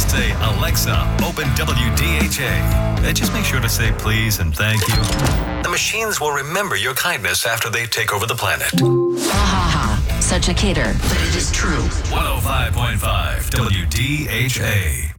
Say, Alexa, open WDHA. And just make sure to say please and thank you. The machines will remember your kindness after they take over the planet. Ha ha ha. Such a kidder, but it is true. 105.5 WDHA.